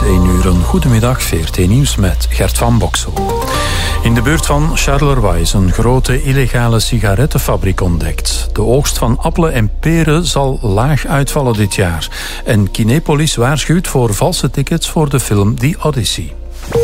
1 uur. Een goedemiddag, VRT Nieuws met Gert van Boksel. In de buurt van Charleroi is een grote illegale sigarettenfabriek ontdekt. De oogst van appelen en peren zal laag uitvallen dit jaar. En Kinepolis waarschuwt voor valse tickets voor de film The Odyssey.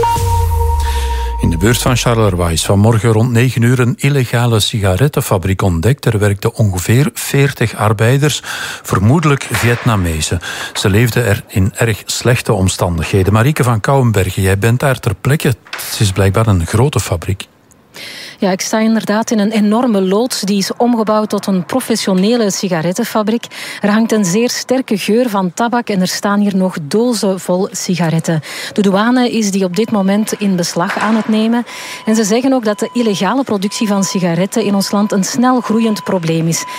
In de buurt van Charleroi is vanmorgen rond 9 uur een illegale sigarettenfabriek ontdekt. Er werkten ongeveer 40 arbeiders, vermoedelijk Vietnamezen. Ze leefden er in erg slechte omstandigheden. Marieke van Kouwenbergen, jij bent daar ter plekke. Het is blijkbaar een grote fabriek. Ja, ik sta inderdaad in een enorme loods. Die is omgebouwd tot een professionele sigarettenfabriek. Er hangt een zeer sterke geur van tabak en er staan hier nog dozen vol sigaretten. De douane is die op dit moment in beslag aan het nemen. En ze zeggen ook dat de illegale productie van sigaretten in ons land een snel groeiend probleem is.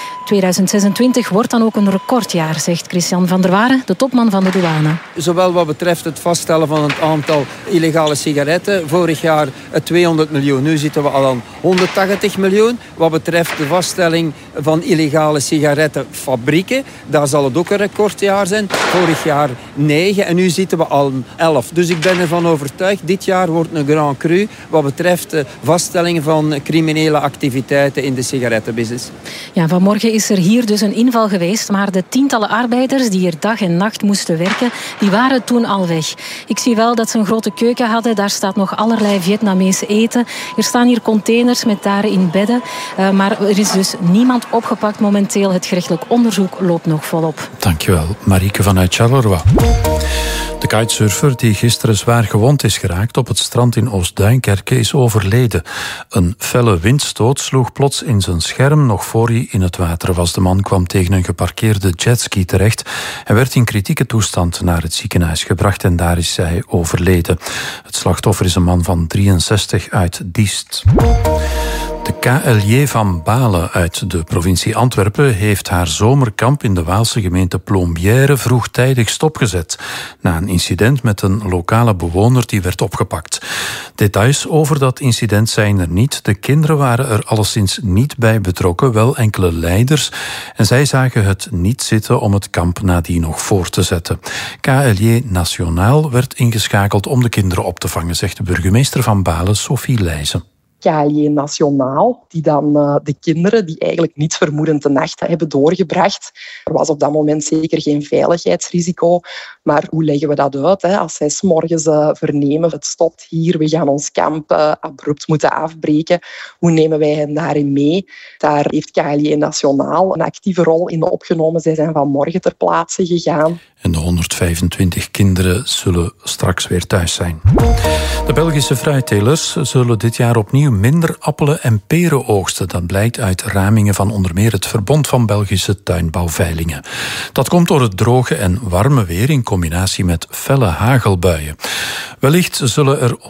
2026 wordt dan ook een recordjaar, zegt Christian van der Waren, de topman van de douane. Zowel wat betreft het vaststellen van het aantal illegale sigaretten. Vorig jaar 200 miljoen. Nu zitten we al aan 180 miljoen. Wat betreft de vaststelling van illegale sigarettenfabrieken, daar zal het ook een recordjaar zijn. Vorig jaar 9 en nu zitten we al 11. Dus ik ben ervan overtuigd, dit jaar wordt een grand cru wat betreft de vaststelling van criminele activiteiten in de sigarettenbusiness. Ja, vanmorgen is er hier dus een inval geweest, maar de tientallen arbeiders die hier dag en nacht moesten werken, die waren toen al weg. Ik zie wel dat ze een grote keuken hadden, daar staat nog allerlei Vietnamees eten. Er staan hier containers met daarin bedden, maar er is dus niemand opgepakt momenteel. Het gerechtelijk onderzoek loopt nog volop. Dankjewel, Marieke vanuit Charleroi. De kitesurfer die gisteren zwaar gewond is geraakt op het strand in Oost-Duinkerke is overleden. Een felle windstoot sloeg plots in zijn scherm nog voor hij in het water was. De man kwam tegen een geparkeerde jetski terecht en werd in kritieke toestand naar het ziekenhuis gebracht en daar is hij overleden. Het slachtoffer is een man van 63 uit Diest. De KLJ van Balen uit de provincie Antwerpen heeft haar zomerkamp in de Waalse gemeente Plombières vroegtijdig stopgezet. Na een incident met een lokale bewoner die werd opgepakt. Details over dat incident zijn er niet. De kinderen waren er alleszins niet bij betrokken, wel enkele leiders. En zij zagen het niet zitten om het kamp nadien nog voor te zetten. KLJ Nationaal werd ingeschakeld om de kinderen op te vangen, zegt de burgemeester van Balen, Sophie Leijzen. KLJ Nationaal, die dan de kinderen die eigenlijk niets vermoedend de nacht hebben doorgebracht. Er was op dat moment zeker geen veiligheidsrisico, maar hoe leggen we dat uit? Als zij 's morgens vernemen, het stopt hier, we gaan ons kamp abrupt moeten afbreken. Hoe nemen wij hen daarin mee? Daar heeft KLJ Nationaal een actieve rol in opgenomen. Zij zijn vanmorgen ter plaatse gegaan. En de 125 kinderen zullen straks weer thuis zijn. De Belgische fruittelers zullen dit jaar opnieuw minder appelen en peren oogsten. Dat blijkt uit ramingen van onder meer het Verbond van Belgische Tuinbouwveilingen. Dat komt door het droge en warme weer in combinatie met felle hagelbuien. Wellicht zullen er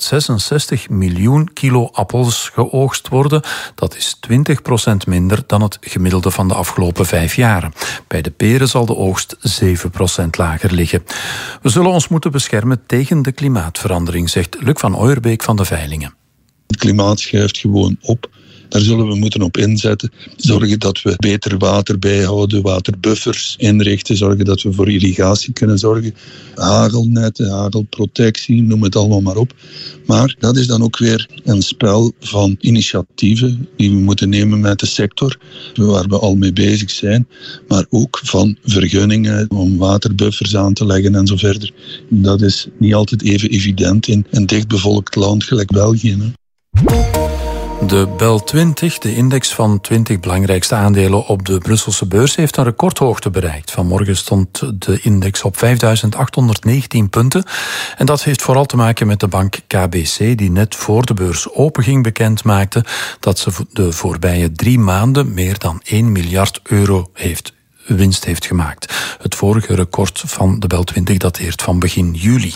166 miljoen kilo appels geoogst worden. Dat is 20% minder dan het gemiddelde van de afgelopen 5 jaren. Bij de peren zal de oogst 7% lager liggen. We zullen ons moeten beschermen tegen de klimaatverandering, zegt Luc van Ooierbeek van de Veilingen. Het klimaat schuift gewoon op. Daar zullen we moeten op inzetten. Zorgen dat we beter water bijhouden, waterbuffers inrichten. Zorgen dat we voor irrigatie kunnen zorgen. Hagelnetten, hagelprotectie, noem het allemaal maar op. Maar dat is dan ook weer een spel van initiatieven die we moeten nemen met de sector, waar we al mee bezig zijn. Maar ook van vergunningen om waterbuffers aan te leggen en zo verder. Dat is niet altijd even evident in een dichtbevolkt land gelijk België. Hè? De BEL 20, de index van 20 belangrijkste aandelen op de Brusselse beurs, heeft een recordhoogte bereikt. Vanmorgen stond de index op 5.819 punten. En dat heeft vooral te maken met de bank KBC, die net voor de beurs openging bekend maakte dat ze de voorbije 3 maanden meer dan 1 miljard euro winst heeft gemaakt. Het vorige record van de BEL 20 dateert van begin juli.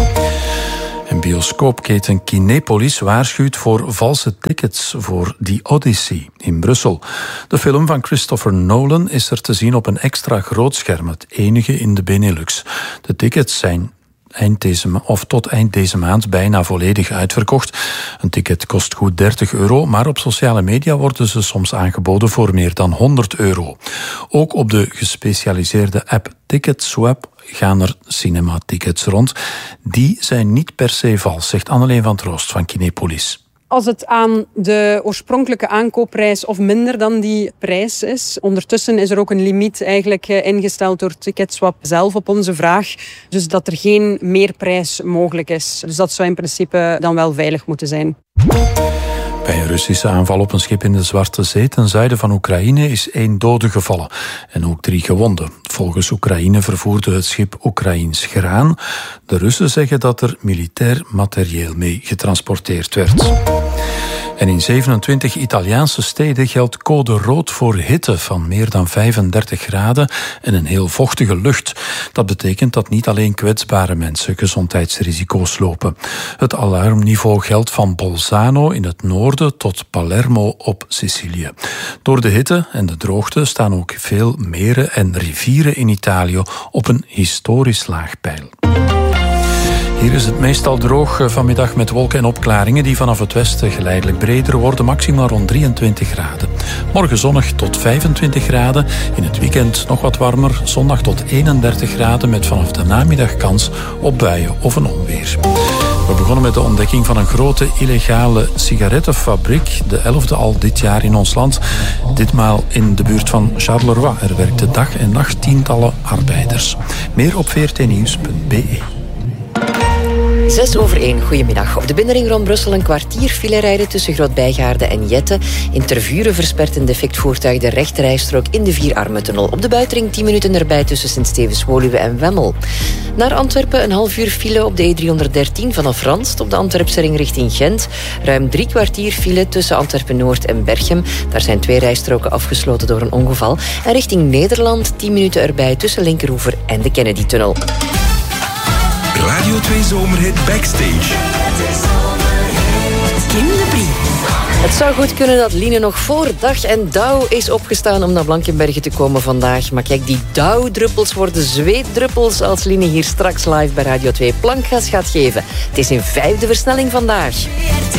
En bioscoopketen Kinepolis waarschuwt voor valse tickets voor The Odyssey in Brussel. De film van Christopher Nolan is er te zien op een extra groot scherm, het enige in de Benelux. De tickets zijn tot eind deze maand bijna volledig uitverkocht. Een ticket kost goed €30, maar op sociale media worden ze soms aangeboden voor meer dan €100. Ook op de gespecialiseerde app Ticketswap gaan er cinematickets rond. Die zijn niet per se vals, zegt Anneleen van Troost van Kinepolis. Als het aan de oorspronkelijke aankoopprijs of minder dan die prijs is. Ondertussen is er ook een limiet eigenlijk ingesteld door Ticketswap zelf op onze vraag. Dus dat er geen meerprijs mogelijk is. Dus dat zou in principe dan wel veilig moeten zijn. Bij een Russische aanval op een schip in de Zwarte Zee ten zuiden van Oekraïne is 1 dode gevallen en ook 3 gewonden. Volgens Oekraïne vervoerde het schip Oekraïns graan. De Russen zeggen dat er militair materieel mee getransporteerd werd. En in 27 Italiaanse steden geldt code rood voor hitte van meer dan 35 graden en een heel vochtige lucht. Dat betekent dat niet alleen kwetsbare mensen gezondheidsrisico's lopen. Het alarmniveau geldt van Bolzano in het noorden tot Palermo op Sicilië. Door de hitte en de droogte staan ook veel meren en rivieren in Italië op een historisch laag peil. Hier is het meestal droog vanmiddag met wolken en opklaringen die vanaf het westen geleidelijk breder worden, maximaal rond 23 graden. Morgen zonnig tot 25 graden, in het weekend nog wat warmer, zondag tot 31 graden met vanaf de namiddag kans op buien of een onweer. We begonnen met de ontdekking van een grote illegale sigarettenfabriek, de 11e al dit jaar in ons land. Ditmaal in de buurt van Charleroi. Er werkten dag en nacht tientallen arbeiders. Meer op vrtnieuws.be. 6:06, goedemiddag. Op de binnenring rond Brussel een kwartier file rijden tussen Groot-Bijgaarde en Jette. In Tervuren verspert een defect voertuig de rechterrijstrook in de Vierarmentunnel. Op de buitenring 10 minuten erbij tussen Sint-Stevens-Woluwe en Wemmel. Naar Antwerpen een half uur file op de E313 vanaf Ranst op de Antwerpse ring richting Gent. Ruim 3 kwartier file tussen Antwerpen-Noord en Berchem. Daar zijn 2 rijstroken afgesloten door een ongeval. En richting Nederland 10 minuten erbij tussen Linkeroever en de Kennedy-tunnel. Radio 2 Zomerhit Backstage. Kim de Brie. Het zou goed kunnen dat Line nog voor dag en dauw is opgestaan om naar Blankenberge te komen vandaag. Maar kijk, die dauwdruppels worden zweetdruppels als Line hier straks live bij Radio 2 plankgas gaat geven. Het is in 5e versnelling vandaag.